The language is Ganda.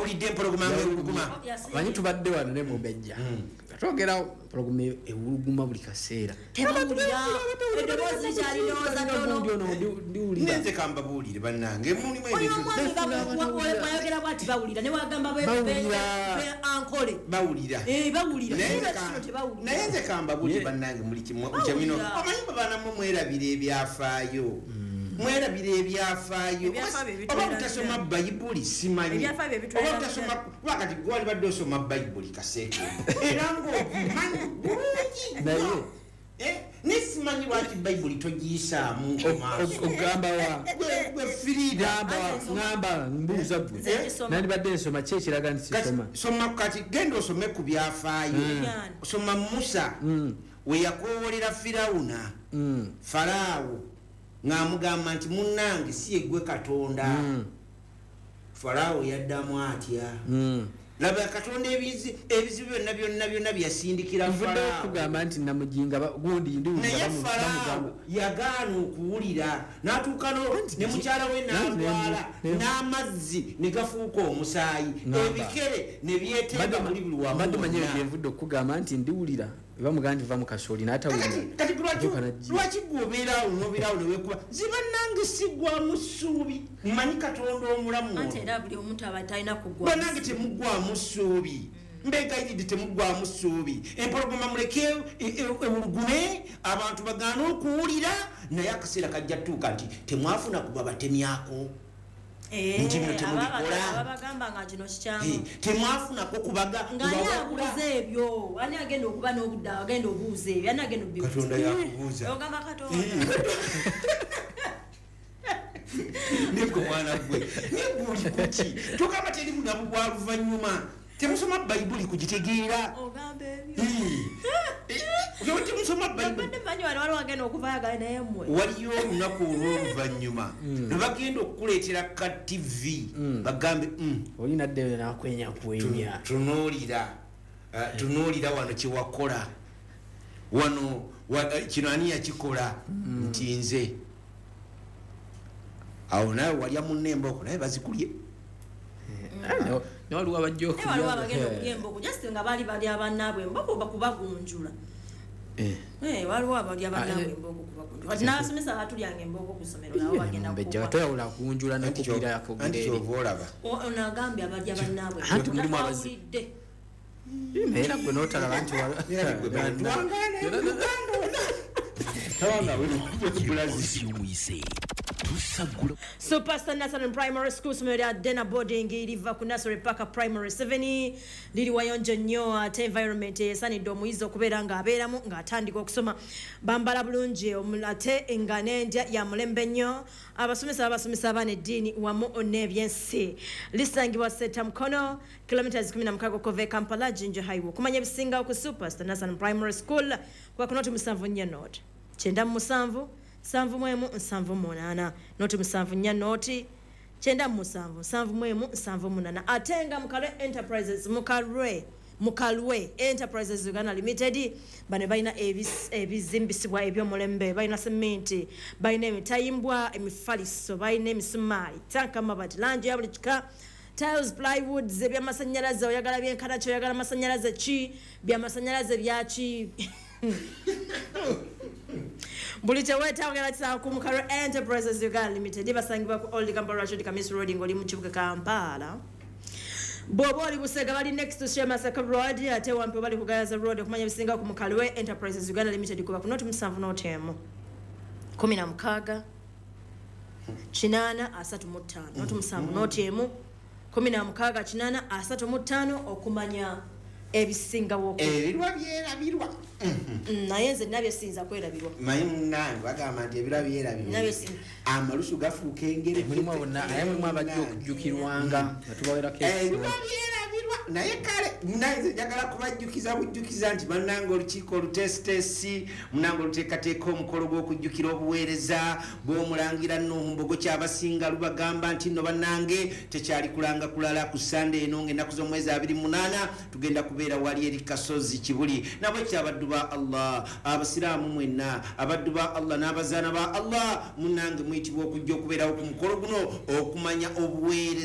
yawulidde empologoma ng'ewuluguma manyi tubadde wano ne mubejja twogera pologoma ewuluguma buli kaseera nenze kambabuulire bannange mulimu bawulira naye nze kambabuulire bannange muli kimu kyamino omanyi babaanamu mwerabira ebyafaayo oba butasoma bayibuli simanyi oba butasoma wakati gwali badde osoma bayibuli kaseeke era ng'omanyi bulungi nesimanyi lwaki bayibuli togiyisaamu ogamba wa gwe firiida ngamba mbuuza gwe nandibadde nsoma ki ekiraga nti kisoma soma kati genda osome ku byafaayo soma musa we yakoowolera firawuna falaawo ng'amugamba nti munnange si yeggwe katonda falaawo yaddamu atya laba katonda ebizibu byonna byasindikira falaawo kugamba nti namujinga gundi naye falaawo yagaana okuwulira n'atuuka ne mukyala we n'alwala n'amazzi ne gafuuka omusaayi ebikere ne byeteeka muli buli wamumanyi byenvudde okugamba nti ndiwulira bamugamba nti va mu kasooli n'atawulira kati lwaki gwobeeraawo n'obeeraawo ne weekuba ziba nange siggwamu ssuubi mmanyi katonda omulamu banange temuggwamu ssuubi mbegayiridde temuggwamu ssuubi empologoma muleke ewulugume abantu bagaana okuwulira naye akaseera kajja tuuka nti temwafuna kuba batemyako nti bino temubikola temwafunako kubaga ebyo ani agenda okuba n'obudde agenda obuuza ebyo ani agenda katonda yakubuuza ogamba katonda niko mwana gwe neguli kuki tugamba teri bunabu bwa luvannyuma temusoma bayibuli kugitegeera ogamba ebyo temusoma bayibuli waliyo olunaku olw'oluvannyuma ne bagenda okukuleetera ka tv bagambe olina ddeyo nakwenyakwenya tunuulira wano kyewakola wano kino ani yakikola nti nze awo nawe walya munnembooko naye bazikulye waliwo abajja okugenda okulya emboko just nga baali balya bannaabwe emboko oba kubagunjula waliwo abalya bannaabwe emboko kubagunjula kati n'abasomesa batulyanga emboko ku ssomero nabo bagenda toyawula kugunjula n'okupira yakogerere onagambye abalya bannaabwe anti mulimu abazidde era gwe n'otalaba nti Superstar National Primary School somero Dena boarding iliva ku Nursery Park Primary 7 lili wayonjo nnyo ate environment esanidde omuyizi okubeera ng'abeeramu ng'atandika okusoma bambala bulungi ate enganendya ya mulembe nnyo abasomesa abaana eddiini wamu n'ebyensi lisangibwa Seta Mukono kilometers 16 okova Kampala Jinja Highway kumanya ebisinga ku Superstar National Primary School kwa kunoti 7 noti 97 7 noti 7 noti 97 atenga Mukalwe Enterprises Mukalwe Enterprises Uganda Limited bane balina ebizimbisibwa ebyomulembe balina cement balina emitayimbwa emifaliso balina emisumaali tanka mabati langi ya buli kika tiles plywood ebyamasanyalaze oyagala byenkana kyo oyagala masanyalaze ki byamasanyalaze byaki buli kyewetawagala kisawa ku Mukalwe Enterprises Uganda Limited basangibwa ku Old Kampala Rashid Kamis Road ngoli mu kibuga Kampala bobo oli Busega bali next to Shemasaka Road ate wampe bali ku Gaza Road okumanya bisinga ku Mukalwe Enterprises Uganda Limited kuba ku noti 7 notemu 16 kinana 35 noti 7 notemu 16 kinana 35 okumanya ebisinga woko ebirwa byerabirwa naye nze nabyo sinza kwerabirwa manyi munnange bagamba nti ebirwa byerabirwa amalusu gafuuka engere mulimu abajja okujjukirwanga nga tubawerako ebirwa byerabirwa naye kale nze njagala kubajjukiza bujjukiza nti bannange olukiiko olutesitesi munange oluteekateeka omukolo gw'okujjukira obuweereza bw'omulangira Nuhu Mbogo Kyabasinga lubagamba nti nno bannange tekyali kulanga kulala ku Sunday eno ng'ennaku z'omwezi 28 tugenda kubeera wali eri Kasozi Kibuli nabo kyabaddu ba Allah abasiraamu mwenna abaddu ba Allah n'abazaana ba Allah munange mwitibwa okujja okubeerawo ku mukolo guno okumanya obuweereza